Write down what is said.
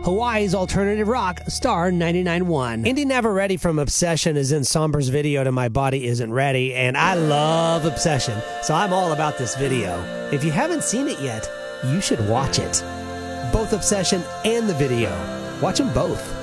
Hawaii's alternative rock, Star 99.1. Indy Never Ready from Obsession is in Somber's video to My Body Isn't Ready, and I love Obsession, so I'm all about this video. If you haven't seen it yet, you should watch it. Both Obsession and the video. Watch them both.